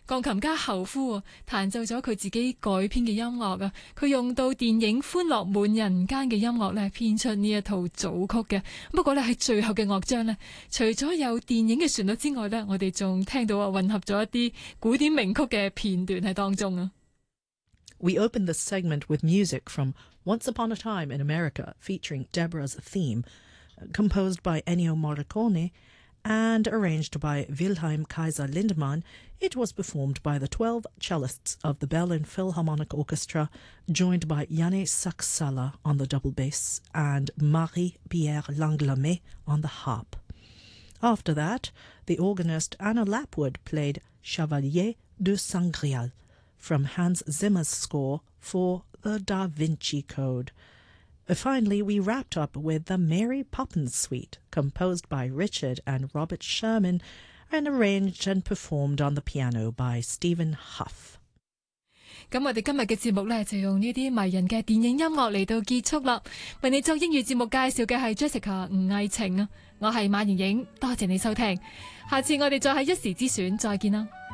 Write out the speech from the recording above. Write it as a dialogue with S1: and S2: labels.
S1: 鋼琴家侯夫彈奏咗佢自己改編嘅音樂啊，佢用到電影《歡樂滿人間》嘅音樂咧編出呢一套組曲嘅。不過咧喺最後嘅樂章咧，除咗有電影嘅旋律之外咧，我哋仲聽到混合咗一啲古典名曲嘅片段喺當中啊。
S2: We opened this segment with music from Once Upon a Time in America, featuring Deborah's theme, composed by Ennio Morricone and arranged by Wilhelm Kaiser Lindemann. It was performed by the 12 cellists of the Berlin Philharmonic Orchestra, joined by Yannis Saksala on the double bass and Marie-Pierre Langlamet on the harp. After that, the organist Anna Lapwood played Chevalier de Sangreal from Hans Zimmer's score for the Da Vinci Code. Finally, we wrapped up with the Mary Poppins Suite, composed by Richard and Robert Sherman and arranged and performed on the piano by Stephen Huff.
S1: 咁我哋今日嘅節目呢，就用呢啲迷人嘅電影音樂嚟到結束啦。為你作英語節目介紹嘅係 Jessica 吳藝晴啊，我係馬盈瑩，多謝你收聽，下次我哋再喺一時之選再見啦。